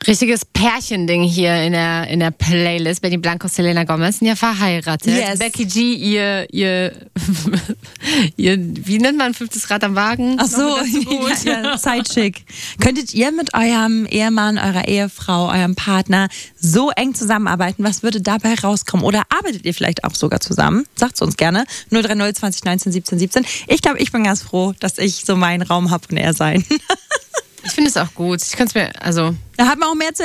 Richtiges Pärchending hier in der Playlist. Benny Blanco, Selena Gomez sind ja verheiratet. Yes. Becky G, ihr wie nennt man 5. Rad am Wagen? Ach so, ja, Sidechick. Könntet ihr mit eurem Ehemann, eurer Ehefrau, eurem Partner so eng zusammenarbeiten? Was würde dabei rauskommen? Oder arbeitet ihr vielleicht auch sogar zusammen? Sagt's uns gerne. 030 20 19 17 17. Ich glaube, ich bin ganz froh, dass ich so meinen Raum habe und er sein. Ich finde es auch gut. Ich könnte es mir, Da hat man auch mehr zu